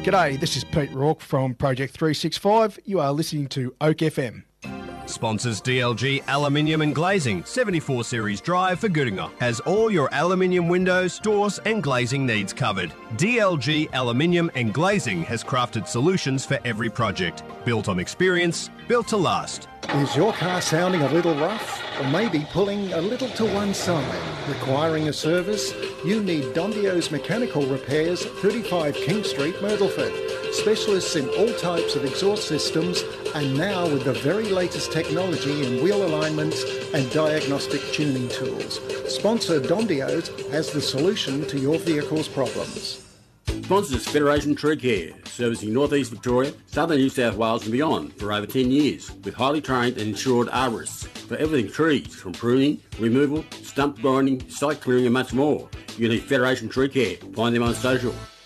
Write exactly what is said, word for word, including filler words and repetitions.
G'day, this is Pete Rourke from Project three sixty-five. You are listening to Oak F M. Sponsors D L G Aluminium and Glazing, seventy-four Series Drive for Goodinga. Has all your aluminium windows, doors and glazing needs covered. D L G Aluminium and Glazing has crafted solutions for every project. Built on experience, built to last. Is your car sounding a little rough or maybe pulling a little to one side? Requiring a service? You need Dondio's Mechanical Repairs, thirty-five King Street, Myrtleford. Specialists in all types of exhaust systems and now with the very latest technology in wheel alignments and diagnostic tuning tools. Sponsor Dondio's has the solution to your vehicle's problems. Sponsors Federation Tree Care, servicing North East Victoria, Southern New South Wales and beyond for over ten years, with highly trained and insured arborists for everything trees, from pruning, removal, stump grinding, site clearing and much more. You need Federation Tree Care. Find them on social.